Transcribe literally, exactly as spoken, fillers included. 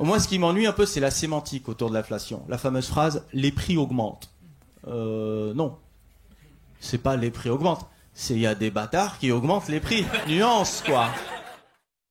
Moi, ce qui m'ennuie un peu, c'est la sémantique autour de l'inflation. La fameuse phrase « les prix augmentent ». Euh, non. C'est pas « les prix augmentent ». C'est il y a des bâtards qui augmentent les prix. Nuance, quoi.